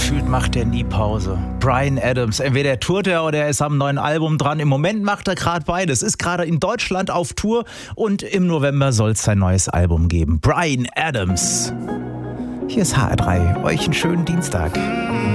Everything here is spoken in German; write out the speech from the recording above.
Gefühlt macht er nie Pause. Bryan Adams, entweder tourt er oder er ist am neuen Album dran. Im Moment macht er gerade beides. Ist gerade in Deutschland auf Tour und im November soll es sein neues Album geben. Bryan Adams. Hier ist HR3. Euch einen schönen Dienstag.